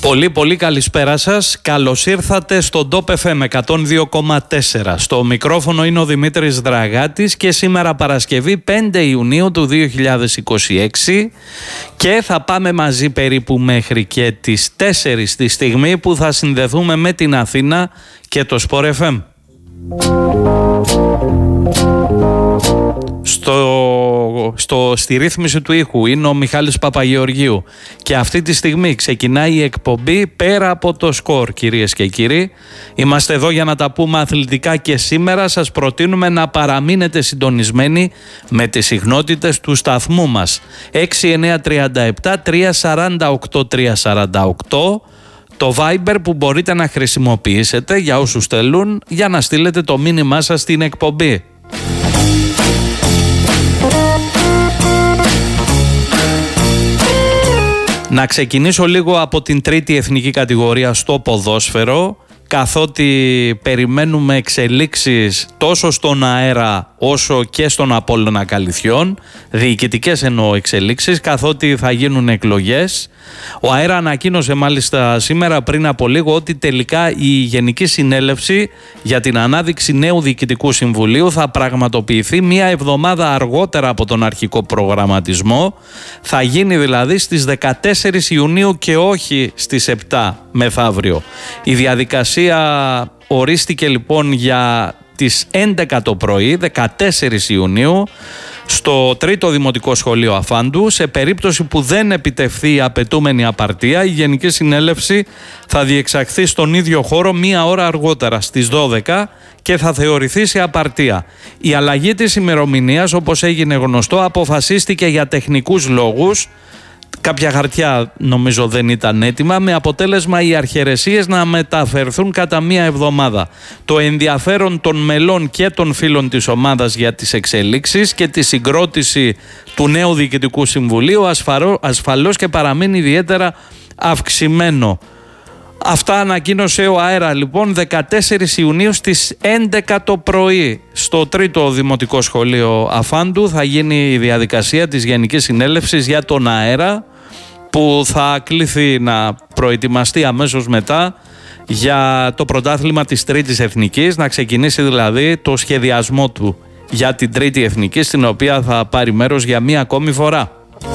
Πολύ καλησπέρα σας. Καλώς ήρθατε στο Top FM 102,4. Στο μικρόφωνο είναι ο Δημήτρης Δραγάτης και σήμερα Παρασκευή 5 Ιουνίου του 2026 και θα πάμε μαζί περίπου μέχρι και τις 4 τη στιγμή που θα συνδεθούμε με την Αθήνα και το Sport FM. Στη ρύθμιση του ήχου είναι ο Μιχάλης Παπαγεωργίου και αυτή τη στιγμή ξεκινάει η εκπομπή Πέρα από το Σκορ, κυρίες και κύριοι. Είμαστε εδώ για να τα πούμε αθλητικά και σήμερα σας προτείνουμε να παραμείνετε συντονισμένοι με τις συχνότητες του σταθμού μας 6937 348 348, το Viber που μπορείτε να χρησιμοποιήσετε για όσους θέλουν για να στείλετε το μήνυμά σας στην εκπομπή. Να ξεκινήσω λίγο από την τρίτη εθνική κατηγορία στο ποδόσφαιρο, καθότι περιμένουμε εξελίξεις τόσο στον αέρα όσο και στον Απόλλωνα Καλυθιών, διοικητικές εννοώ εξελίξεις, καθότι θα γίνουν εκλογές. Ο ΑΕΡΑ ανακοίνωσε μάλιστα σήμερα πριν από λίγο ότι τελικά η Γενική Συνέλευση για την ανάδειξη νέου Διοικητικού Συμβουλίου θα πραγματοποιηθεί μία εβδομάδα αργότερα από τον αρχικό προγραμματισμό. Θα γίνει δηλαδή στις 14 Ιουνίου και όχι στις 7 μεθαύριο. Η διαδικασία ορίστηκε λοιπόν για τις 11 το πρωί, 14 Ιουνίου, στο τρίτο Δημοτικό Σχολείο Αφάντου. Σε περίπτωση που δεν επιτευχθεί η απαιτούμενη απαρτία, η Γενική Συνέλευση θα διεξαχθεί στον ίδιο χώρο μία ώρα αργότερα, στις 12, και θα θεωρηθεί σε απαρτία. Η αλλαγή της ημερομηνίας, όπως έγινε γνωστό, αποφασίστηκε για τεχνικούς λόγους. Κάποια χαρτιά νομίζω δεν ήταν έτοιμα, με αποτέλεσμα οι αρχαιρεσίες να μεταφερθούν κατά μία εβδομάδα. Το ενδιαφέρον των μελών και των φίλων της ομάδας για τις εξελίξεις και τη συγκρότηση του νέου Διοικητικού Συμβουλίου ασφαλώς και παραμένει ιδιαίτερα αυξημένο. Αυτά ανακοίνωσε ο ΑΕΡΑ λοιπόν 14 Ιουνίου στις 11 το πρωί. Στο τρίτο Δημοτικό Σχολείο Αφάντου θα γίνει η διαδικασία της Γενικής Συνέλευσης για τον ΑΕΡΑ, που θα κληθεί να προετοιμαστεί αμέσως μετά για το πρωτάθλημα της Τρίτης Εθνικής, να ξεκινήσει δηλαδή το σχεδιασμό του για την Τρίτη Εθνική, στην οποία θα πάρει μέρος για μία ακόμη φορά.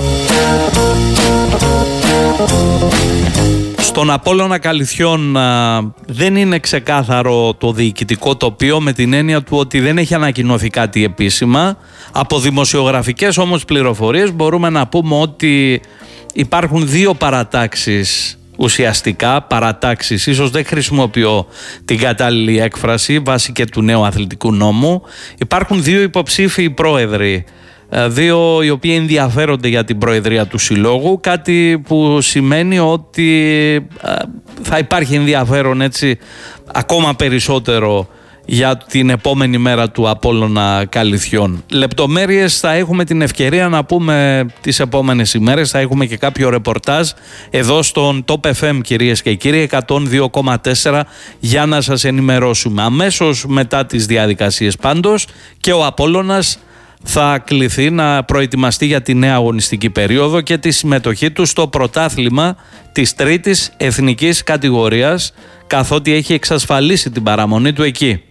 Στον Απόλλωνα Καλυθιών δεν είναι ξεκάθαρο το διοικητικό τοπίο, με την έννοια του ότι δεν έχει ανακοινωθεί κάτι επίσημα. Από δημοσιογραφικές όμως πληροφορίες μπορούμε να πούμε ότι υπάρχουν δύο παρατάξεις, ουσιαστικά παρατάξεις, ίσως δεν χρησιμοποιώ την κατάλληλη έκφραση βάσει και του νέου αθλητικού νόμου. Υπάρχουν δύο υποψήφιοι πρόεδροι, δύο οι οποίοι ενδιαφέρονται για την προεδρία του συλλόγου, κάτι που σημαίνει ότι θα υπάρχει ενδιαφέρον έτσι ακόμα περισσότερο για την επόμενη μέρα του Απόλλωνα Καλυθιών. Λεπτομέρειες θα έχουμε την ευκαιρία να πούμε τις επόμενες ημέρες, θα έχουμε και κάποιο ρεπορτάζ εδώ στον Top FM, κυρίες και κύριοι, 102,4, για να σας ενημερώσουμε. Αμέσως μετά τις διαδικασίες πάντως και ο Απόλλωνας θα κληθεί να προετοιμαστεί για τη νέα αγωνιστική περίοδο και τη συμμετοχή του στο πρωτάθλημα της Τρίτης Εθνικής Κατηγορίας, καθότι έχει εξασφαλίσει την παραμονή του εκεί.